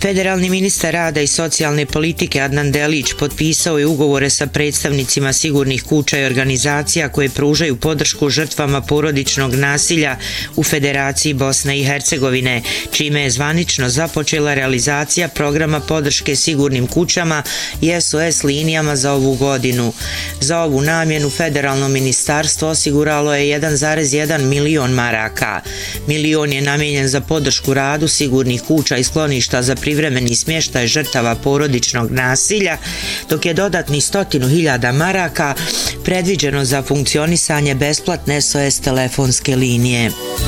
Federalni ministar rada i socijalne politike Adnan Delić potpisao je ugovore sa predstavnicima sigurnih kuća i organizacija koje pružaju podršku žrtvama porodičnog nasilja u Federaciji Bosne i Hercegovine, čime je zvanično započela realizacija programa podrške sigurnim kućama i SOS linijama za ovu godinu. Za ovu namjenu federalno ministarstvo osiguralo je 1,1 milion maraka. Milion je namijenjen za podršku radu sigurnih kuća i skloništa za privremeni smještaj žrtava porodičnog nasilja, dok je dodatni 100.000 maraka predviđeno za funkcionisanje besplatne SOS telefonske linije.